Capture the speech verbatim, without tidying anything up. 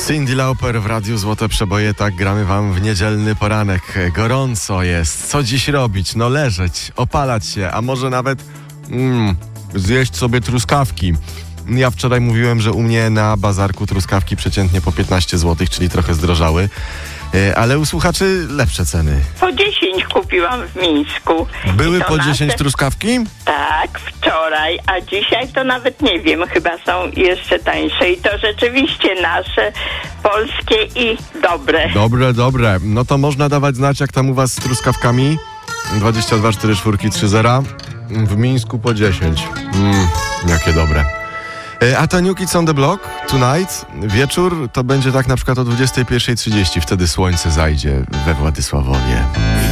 Cyndi Lauper w Radiu Złote Przeboje, tak gramy wam w niedzielny poranek. Gorąco jest, co dziś robić? No leżeć, opalać się, a może nawet mm, zjeść sobie truskawki. Ja wczoraj mówiłem, że u mnie na bazarku truskawki przeciętnie po piętnaście złotych, czyli trochę zdrożały. Ale u słuchaczy lepsze ceny. Po dziesięć kupiłam w Mińsku. Były po nasze... dziesięć truskawki? Tak, wczoraj, a dzisiaj to nawet nie wiem, chyba są jeszcze tańsze i to rzeczywiście nasze, polskie i dobre. Dobre, dobre. No to można dawać znać, jak tam u was z truskawkami. dwadzieścia dwa czterdzieści cztery trzy zero. W Mińsku po dziesięć. Mm, jakie dobre. A to New Kids on the Block Tonight, wieczór, to będzie tak na przykład o dwudziestej pierwszej trzydzieści. Wtedy słońce zajdzie we Władysławowie.